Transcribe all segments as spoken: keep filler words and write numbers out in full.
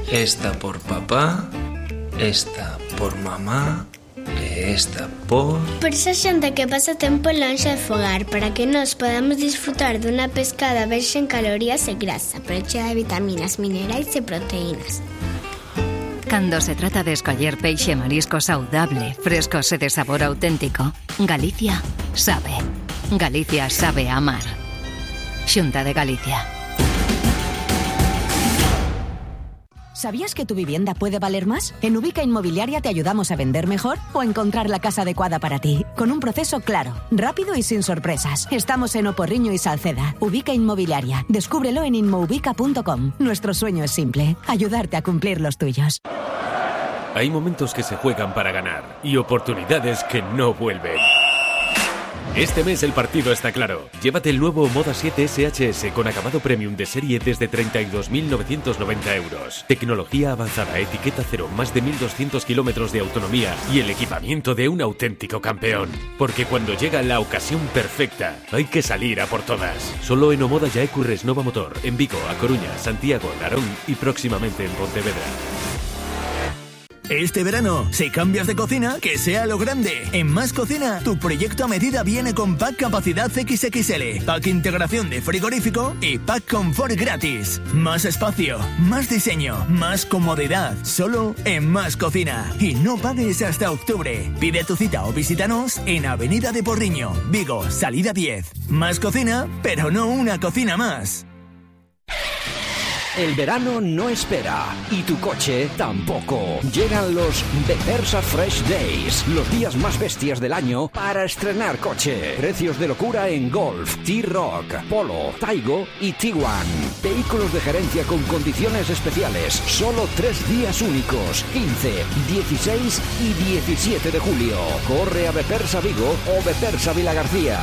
esta por papá, esta por mamá, esta por... Por esa xente que pasa tempo lonxe de fogar, para que nós podamos disfrutar dunha pescada baixa en calorías e grasa, pero chea de vitaminas, minerais e proteínas. Cando se trata de escoller peixe e marisco saudable, frescos e de sabor auténtico, Galicia sabe. Galicia sabe amar. Xunta de Galicia. ¿Sabías que tu vivienda puede valer más? En Ubica Inmobiliaria te ayudamos a vender mejor o encontrar la casa adecuada para ti, con un proceso claro, rápido y sin sorpresas. Estamos en Oporriño y Salceda. Ubica Inmobiliaria. Descúbrelo en inmoubica punto com. Nuestro sueño es simple, ayudarte a cumplir los tuyos. Hay momentos que se juegan para ganar y oportunidades que no vuelven. Este mes el partido está claro. Llévate el nuevo Moda siete S H S con acabado premium de serie desde treinta y dos mil novecientos noventa euros. Tecnología avanzada, etiqueta cero, más de mil doscientos kilómetros de autonomía y el equipamiento de un auténtico campeón. Porque cuando llega la ocasión perfecta, hay que salir a por todas. Solo en Omoda Yaecu Resnova Motor, en Vigo, A Coruña, Santiago, Narón y próximamente en Pontevedra. Este verano, si cambias de cocina, que sea lo grande. En Más Cocina, tu proyecto a medida viene con pack capacidad equis equis ele, pack integración de frigorífico y pack confort gratis. Más espacio, más diseño, más comodidad. Solo en Más Cocina. Y no pagues hasta octubre. Pide tu cita o visítanos en Avenida de Porriño, Vigo, salida diez. Más Cocina, pero no una cocina más. El verano no espera y tu coche tampoco. Llegan los Bepersa Fresh Days, los días más bestias del año para estrenar coche. Precios de locura en Golf, T-Roc, Polo, Taigo y Tiguan. Vehículos de gerencia con condiciones especiales. Solo tres días únicos, quince, dieciséis y diecisiete de julio. Corre a Bepersa Vigo o Bepersa Vilagarcía.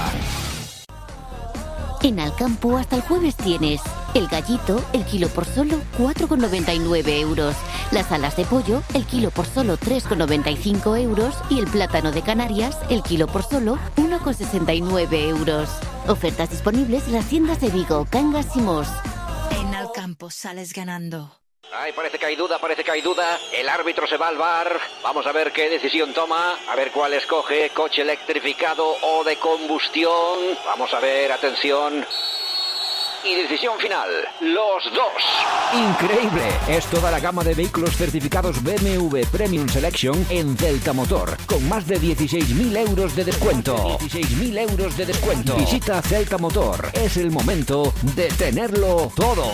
En Alcampo hasta el jueves tienes el gallito, el kilo por solo cuatro con noventa y nueve euros. Las alas de pollo, el kilo por solo tres con noventa y cinco euros. Y el plátano de Canarias, el kilo por solo uno con sesenta y nueve euros. Ofertas disponibles en las tiendas de Vigo, Cangas y Mos. En Alcampo sales ganando. Ay, parece que hay duda, parece que hay duda. El árbitro se va al V A R. Vamos a ver qué decisión toma. A ver cuál escoge. Coche electrificado o de combustión. Vamos a ver, atención. Y decisión final, los dos. Increíble, es toda la gama de vehículos certificados B M W Premium Selection en Celta Motor, con más de dieciséis mil euros de descuento. dieciséis mil euros de descuento. Visita Celta Motor, es el momento de tenerlo todo.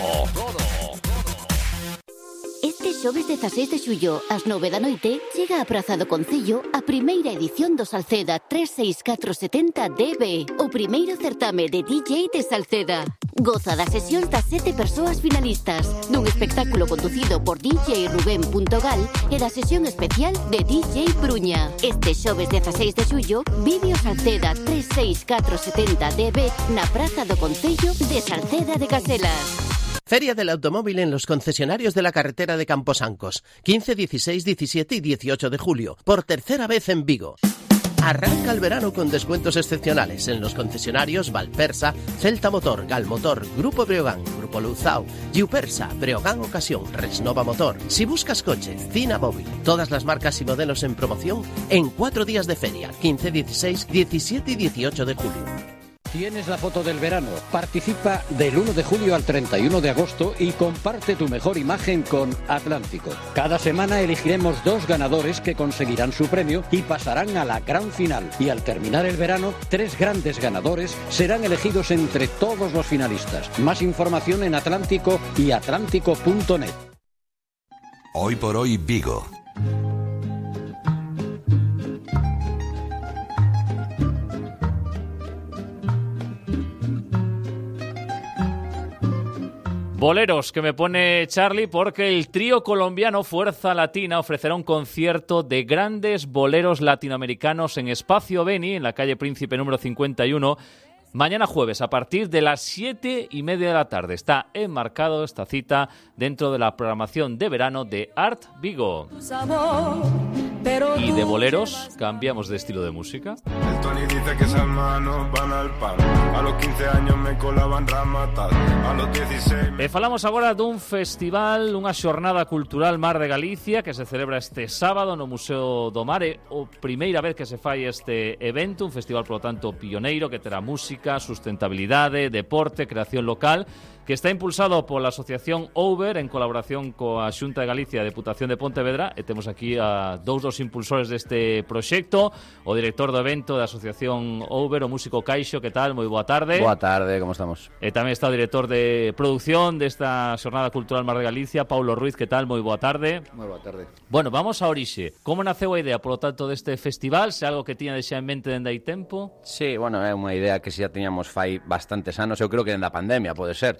Este xoves dezaseis de xullo, ás nove da noite, chega a Praza do Concello a primeira edición do Salceda tres seis catro setenta D B, o primeiro certame de D J de Salceda. Goza das sesións das sete persoas finalistas, dun espectáculo conducido por D J Rubén Puntogal e da sesión especial de D J Bruña. Este xoves dezaseis de xullo, vive o Salceda tres seis catro setenta D B na Praza do Concello de Salceda de Caselas. Feria del Automóvil en los concesionarios de la carretera de Camposancos, quince, dieciséis, diecisiete y dieciocho de julio, por tercera vez en Vigo. Arranca el verano con descuentos excepcionales en los concesionarios Valpersa, Celta Motor, Galmotor, Grupo Breogán, Grupo Luzao, Giupersa, Breogán Ocasión, Resnova Motor. Si buscas coche, Cina Móvil, todas las marcas y modelos en promoción en cuatro días de feria, quince, dieciséis, diecisiete y dieciocho de julio. Tienes la foto del verano. Participa del uno de julio al treinta y uno de agosto y comparte tu mejor imagen con Atlántico. Cada semana elegiremos dos ganadores que conseguirán su premio y pasarán a la gran final. Y al terminar el verano, tres grandes ganadores serán elegidos entre todos los finalistas. Más información en Atlántico y atlántico punto net. Hoy por hoy Vigo. Boleros que me pone Charlie porque el trío colombiano Fuerza Latina ofrecerá un concierto de grandes boleros latinoamericanos en Espacio Beni, en la calle Príncipe número cincuenta y uno, mañana jueves a partir de las siete y media de la tarde. Está enmarcado esta cita dentro de la programación de verano de Art Vigo. Y de boleros cambiamos de estilo de música. Tony dice que esas manos van al pan. A los quince años me colaban ramatas. A los dieciséis... E falamos agora dun festival, unha xornada cultural Mar de Galicia que se celebra este sábado no Museo do Mar. É a primeira vez que se fai este evento, un festival, polo tanto, pioneiro, que terá música, sustentabilidade, deporte, creación local, que está impulsado pola Asociación Over en colaboración coa Xunta de Galicia e Deputación de Pontevedra, e temos aquí a dous dos impulsores deste proxecto, o director do evento da Asociación Over, o músico Caixo. Que tal? Moi boa tarde. Boa tarde, como estamos? E tamén está o director de producción desta Xornada Cultural Mar de Galicia, Paulo Ruiz. Que tal? Moi boa tarde. Moi boa tarde. Bueno, vamos a orixe. Como naceu a idea, polo tanto, deste festival? Se algo que tiña xa en mente dende hai tempo? Sí, bueno, é unha idea que xa tiñamos fai bastantes anos, eu creo que dende a pandemia, pode ser.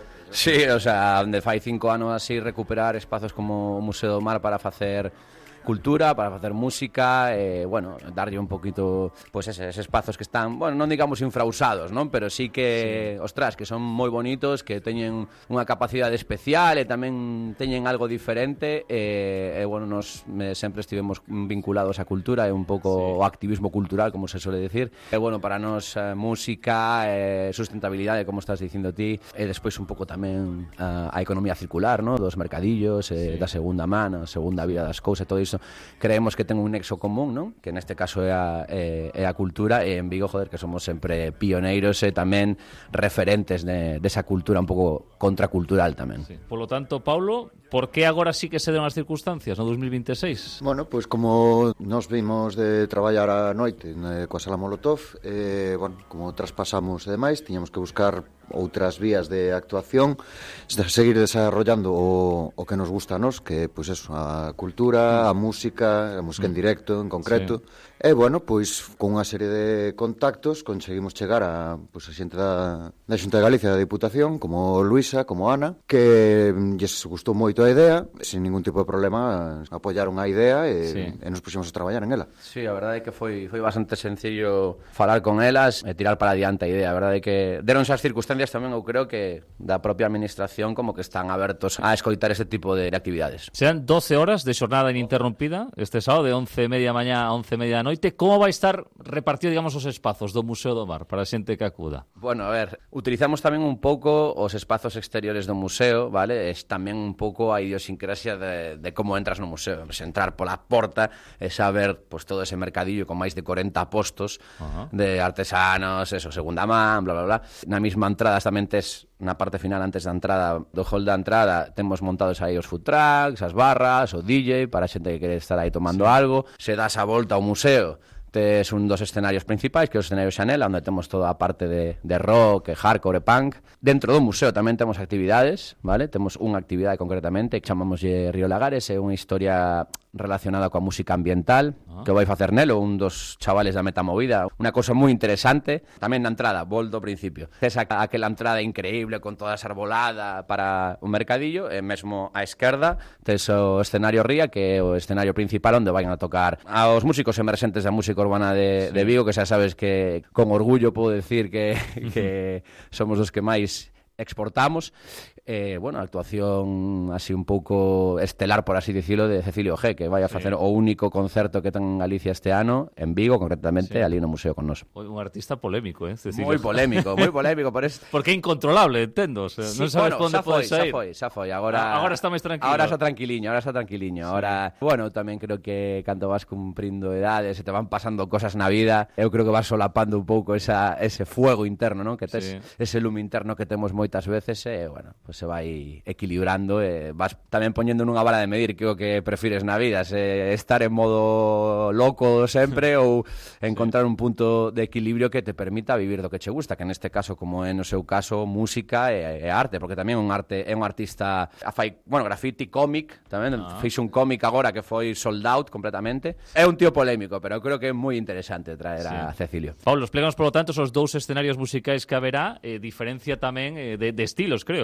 Sí, o sea, onde fai cinco anos así recuperar espazos como o Museo do Mar para facer cultura, para facer música, e, eh, bueno, darlle un poquito, pois pues eses espazos que están, bueno, non digamos infrausados, non? Pero sí que, sí. ostras, que son moi bonitos, que teñen unha capacidade especial e tamén teñen algo diferente, e, e bueno, nos me, sempre estivemos vinculados á cultura e un pouco sí. o activismo cultural, como se suele decir. E bueno, para nos eh, música, eh, sustentabilidade, como estás dicindo ti, e despois un pouco tamén a, a economía circular, ¿no? Dos mercadillos, eh, sí. da segunda man, a segunda vida das cousas, todo iso. Creemos que ten un nexo común, non? Que neste caso é a, é, é a cultura, e en Vigo, joder, que somos sempre pioneiros e tamén referentes de, desa cultura un pouco contracultural tamén. Sí. Por lo tanto, Paulo, por que agora sí que se den as circunstancias no dos mil veintiséis? Bueno, pois pues como nos vimos de traballar a noite eh, coa Sala Molotov, eh, bueno, como traspasamos e demais, tiñamos que buscar outras vías de actuación, seguir desarrollando o, o que nos gusta a nos, que pois pues eso, a cultura, a música, a música en directo en concreto. Sí. E bueno, pois con unha serie de contactos conseguimos chegar a pois a xente da, da Xunta de Galicia, da Deputación, como Luisa, como Ana, que lles gustou moito a idea, sin ningún tipo de problema apoiaron a idea e, sí. e nos puxemos a traballar en ela. Sí, a verdade é que foi, foi bastante sencillo falar con elas e tirar para adiante a idea. A verdade é que deronse as circunstancias tamén, eu creo que da propia administración como que están abertos a escoitar este tipo de actividades. Serán doce horas de xornada ininterrompida este sábado de once e media mañá a once e media da noite. Como vai estar repartido, digamos, os espazos do Museo do Mar para a xente que acuda? Bueno, a ver, utilizamos tamén un pouco os espazos exteriores do museo, vale? Es tamén un pouco a idiosincrasia de, de como entras no museo. Pues entrar pola porta e saber pues, todo ese mercadillo con máis de corenta postos uh-huh. de artesanos, eso, segunda man, bla, bla, bla. Na mesma entrada tamén tes na parte final, antes da entrada, do hall da entrada, temos montados aí os food trucks, as barras, o D J, para a xente que quere estar aí tomando sí. algo. Se das a volta ao museo, tes un dos escenarios principais, que é o escenario Xanela, onde temos toda a parte de, de rock, hardcore e punk. Dentro do museo tamén temos actividades, vale? Temos unha actividade concretamente que chamámoslle Río Lagares, é unha historia relacionada coa música ambiental, ah. que vai facer Nelo, un dos chavales da Metamovida, unha cousa moi interesante. Tamén na entrada, volto ao principio, tes aquela entrada increíble con toda esa arbolada para un mercadillo, e mesmo á esquerda tes o escenario Ría, que é o escenario principal onde van a tocar aos músicos emerxentes da música urbana de, sí. de Vigo, que xa sabes que con orgullo podo decir que, que somos os que máis exportamos. Eh, bueno, a actuación así un pouco estelar, por así dicilo, de Cecilio G, que vai a facer sí. o único concerto que ten en Galicia este ano, en Vigo, concretamente, sí. ali no museo con nos. Un artista polémico, eh? Cecilio. Moi polémico, moi polémico. Por es... Porque é incontrolable, entendo. O sea, sí, non sabes bueno, onde podes foi, ir. Xa foi, xa foi. Agora, agora está máis tranquilo. Agora está tranquiliño, agora está tranquiliño. Sí. Agora, bueno, tamén creo que cando vas cumprindo edades e te van pasando cosas na vida, eu creo que vas solapando un pouco esa, ese fuego interno, ¿no? Que tes, sí. ese lume interno que temos moitas veces, e, bueno, pues se vai equilibrando, e vas tamén poñendo nunha vara de medir que o que prefires na vida, se estar en modo loco sempre ou encontrar un punto de equilibrio que te permita vivir do que che gusta, que neste caso, como é no seu caso, música e, e arte, porque tamén é un arte é un artista, a fai, bueno, graffiti, cómic, tamén ah. fixo un cómic agora que foi sold out completamente. É un tío polémico, pero eu creo que é moi interesante traer sí. a Cecilio. Paulo, explícanos, por lo tanto, esos dous escenarios musicais que haberá, eh, diferencia tamén eh, de, de estilos, creo. Pois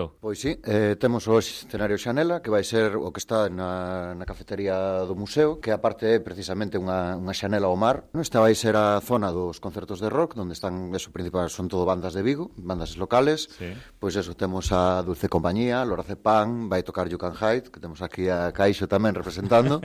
sí, eh, temos o escenario Xanela, que vai ser o que está na, na cafetería do museo, que aparte é precisamente unha, unha xanela ao mar. Esta vai ser a zona dos concertos de rock, onde están, eso principal, son todo bandas de Vigo, bandas locales. Sí. Pois eso, temos a Dulce Compañía, Lora Cepán, vai tocar You Can Hide, que temos aquí a Caixo tamén representando,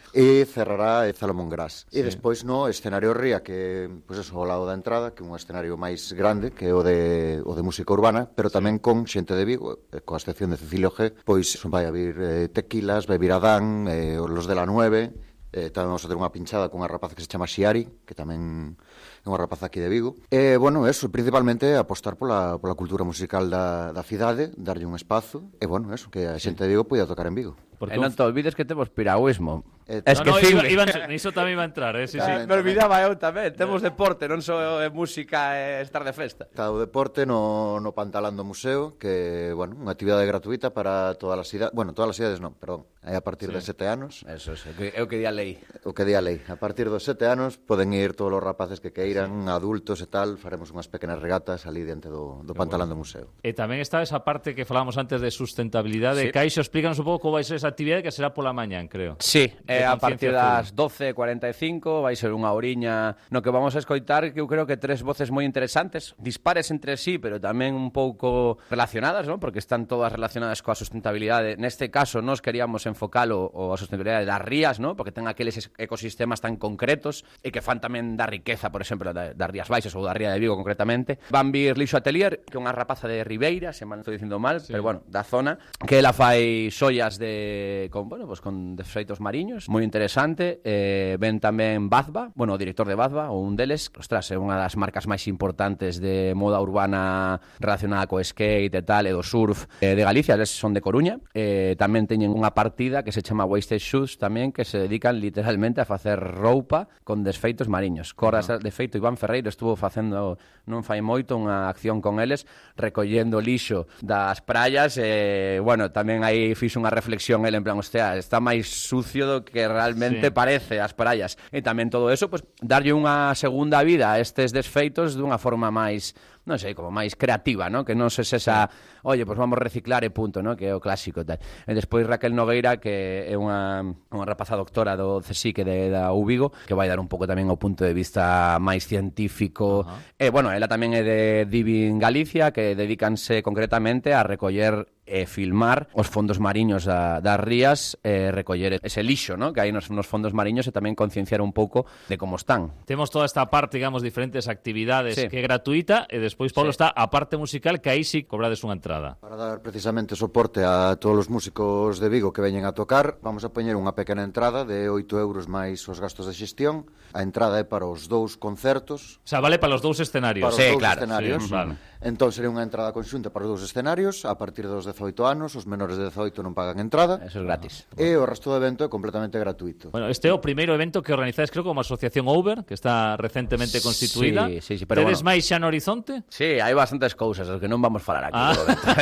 e cerrará Salomón Gras. Sí. E despois no escenario Ría, que, pois eso, ao lado da entrada, que é un escenario máis grande, que é o de, o de música urbana, pero tamén con xente de Vigo, coa excepción de Cecilio G, pois vai a vir eh, Tequilas, vai vir Adán, eh, los de la nueve, eh, tamén vamos a ter unha pinchada con unha rapaza que se chama Xiari, que tamén é unha rapaza aquí de Vigo. E, bueno, eso, principalmente apostar pola, pola cultura musical da, da cidade, darlle un espazo, e, bueno, eso, que a xente de Vigo poida tocar en Vigo. Porque e non te olvides que temos piragüismo. Eh, es no, que no, iba, iba, iso tamén iba a entrar, eh? Sí, sí. Me olvidaba eu tamén, temos deporte, non só é música e estar de festa. Está o deporte no, no Pantalán do Museo, que, bueno, unha actividade gratuita para todas as cidades, bueno, todas as cidades non, perdón, é a partir sí. de sete anos. Eso, é, é o que di a lei. O que di a lei. A partir dos sete anos poden ir todos os rapaces que queiran, sí. adultos e tal, faremos unhas pequenas regatas ali diante do, do Pantalán bueno. do Museo. E tamén está esa parte que falábamos antes de sustentabilidade. Sí. Caixo, explícanos un pouco como vai ser esa actividade, que será pola mañán, creo. Sí, é a partir das doce e cuarenta e cinco, vai ser unha horiña no que vamos a escoitar, que eu creo que tres voces moi interesantes, dispares entre sí, pero tamén un pouco relacionadas, ¿no? Porque están todas relacionadas coa sustentabilidade. Neste caso, nós queríamos enfocalo o a sustentabilidade das rías, ¿no? Porque ten aqueles ecosistemas tan concretos e que fan tamén da riqueza, por exemplo, das Rías Baixas ou da Ría de Vigo concretamente. Van vir Lixo Atelier, que é unha rapaza de Ribeira, se mal estou dicindo mal, sí. pero bueno, da zona, que ela fai xoias de con, bueno, pues con desfeitos mariños, moi interesante. Eh, ven tamén Bazba, bueno, o director de Bazba, ou un deles, ostras, é unha das marcas máis importantes de moda urbana relacionada co skate e tal, e do surf eh, de Galicia, eles son de Coruña. Eh, tamén teñen unha partida que se chama Wasted Shoes tamén, que se dedican literalmente a facer roupa con desfeitos mariños. Cordas uh -huh. de feito, Iván Ferreiro estuvo facendo non fai moito unha acción con eles, recollendo lixo das praias, e, eh, bueno, tamén aí fixo unha reflexión ele en plan, hostia, está máis sucio do que realmente sí. parece as praias. E tamén todo eso, pues, darlle unha segunda vida a estes desfeitos dunha forma máis, non sei, como máis creativa, ¿no? Que non se esa, oye, pues vamos a reciclar e punto, ¿no? Que é o clásico tal. E despois Raquel Nogueira, que é unha, unha rapaza doctora do CSIC de, da U Vigo, que vai dar un pouco tamén o punto de vista máis científico. Uh-huh. E, bueno, ela tamén é de Divin Galicia, que dedícanse concretamente a recoller e filmar os fondos mariños da, das rías, e recoller ese lixo, ¿no? Que hai nos, nos fondos mariños, e tamén concienciar un pouco de como están. Temos toda esta parte, digamos, diferentes actividades sí. que é gratuita, e despois, Pablo, sí. está a parte musical, que aí sí cobrades unha entrada. Para dar precisamente soporte a todos os músicos de Vigo que veñen a tocar, vamos a poñer unha pequena entrada de oito euros máis os gastos de xestión. A entrada é para os dous concertos. O sea, vale para os dous escenarios. Para os sí, dous claro. escenarios. Sí, vale. Entón, sería unha entrada conxunta para os dous escenarios. A partir dos dezoito anos, os menores de dezoito non pagan entrada. Eso é gratis. E o resto do evento é completamente gratuito. Bueno, este é o primeiro evento que organizades, creo, como asociación Over, que está recentemente constituída. Sí, sí, sí, pero Tedes bueno. máis xa no horizonte? Sí, hai bastantes cousas, as que non vamos falar aquí. Ah.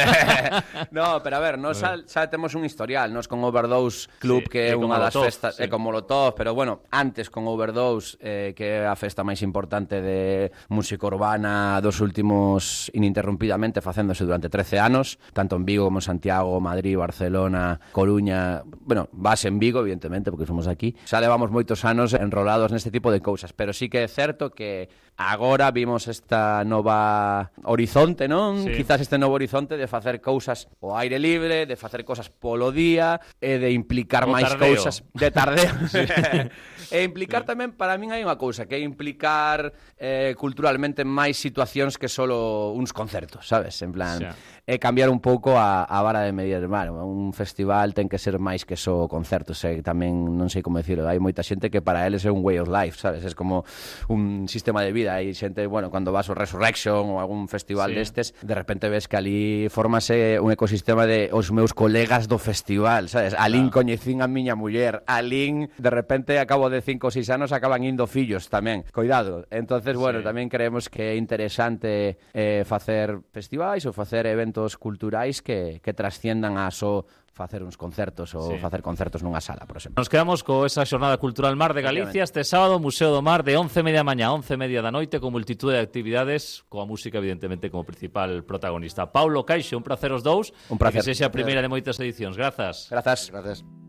No, pero a ver, nos xa, xa temos un historial, nos con Overdose Club, sí, que é unha das festas, sí. é con Molotov, pero bueno, antes con Overdose, eh, que é a festa máis importante de música urbana dos últimos ininterrumpidamente facéndose durante trece anos, tanto en Vigo como en Santiago, Madrid, Barcelona, Coruña, bueno, base en Vigo, evidentemente, porque somos aquí. Xa levamos moitos anos enrolados neste tipo de cousas, pero sí que é certo que agora vimos esta nova horizonte, non? Sí. Quizás este novo horizonte de facer cousas ao aire libre, de facer cousas polo día, e de implicar o máis tardeo. cousas de tardeo. Sí. E implicar sí. tamén, para min hai unha cousa, que é implicar eh, culturalmente máis situacións que solo uns concertos, sabes? En plan, sí. é cambiar un pouco a, a vara de medir. Bueno, un festival ten que ser máis que só concertos, e tamén, non sei como decirlo, hai moita xente que para eles é un way of life, sabes? Es como un sistema de vida. Hai xente, bueno, cando vas ao Resurrection ou algún festival sí. destes, de repente ves que ali formase un ecosistema de os meus colegas do festival, sabes? Alín claro. coñecín a miña muller, alín, de repente, a cabo de cinco ou seis anos acaban indo fillos tamén. Cuidado. Entonces, bueno, sí. tamén creemos que é interesante eh, facer festivais ou facer eventos culturais que, que trasciendan a só facer uns concertos ou Sí. facer concertos nunha sala, por exemplo. Nos quedamos co esa xornada cultural Mar de Galicia este sábado, Museo do Mar de once e media da mañá a once e media da noite, con multitud de actividades, coa música evidentemente como principal protagonista. Paulo Caixo, un placer os dous. Un placer. E que sexa a primeira de moitas edicións. Grazas. Grazas. Gracias.